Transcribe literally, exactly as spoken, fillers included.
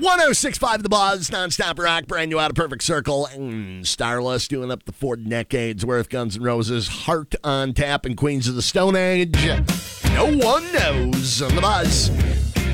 ten sixty-five The Buzz, nonstop rock, brand new Out of Perfect Circle, and Starless doing up the four decades worth. Guns N' Roses, Heart on tap, and Queens of the Stone Age. No one knows on The Buzz.